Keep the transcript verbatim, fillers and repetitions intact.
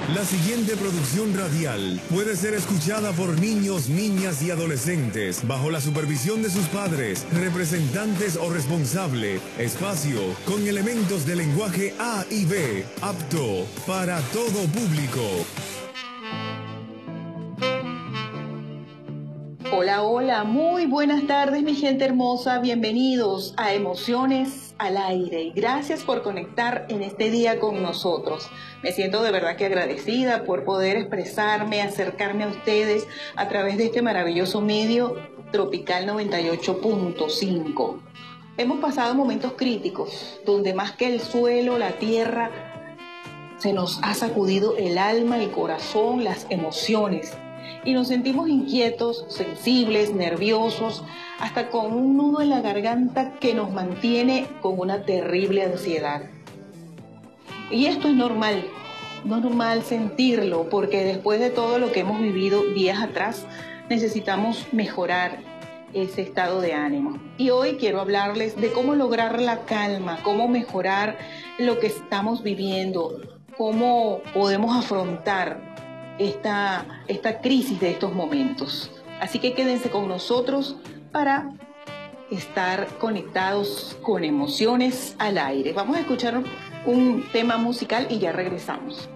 La siguiente producción radial puede ser escuchada por niños, niñas y adolescentes bajo la supervisión de sus padres, representantes o responsable. Espacio con elementos de lenguaje A y B, apto para todo público. Hola, hola, muy buenas tardes mi gente hermosa, bienvenidos a Emociones al Aire y gracias por conectar en este día con nosotros. Me siento de verdad que agradecida por poder expresarme, acercarme a ustedes a través de este maravilloso medio Tropical noventa y ocho punto cinco. Hemos pasado momentos críticos donde más que el suelo, la tierra, se nos ha sacudido el alma, el corazón, las emociones. Y nos sentimos inquietos, sensibles, nerviosos, hasta con un nudo en la garganta que nos mantiene con una terrible ansiedad. Y esto es normal, normal sentirlo, porque después de todo lo que hemos vivido días atrás, necesitamos mejorar ese estado de ánimo. Y hoy quiero hablarles de cómo lograr la calma, cómo mejorar lo que estamos viviendo, cómo podemos afrontar Esta, esta crisis de estos momentos. Así que quédense con nosotros para estar conectados con Emociones al Aire. Vamos a escuchar un tema musical y ya regresamos.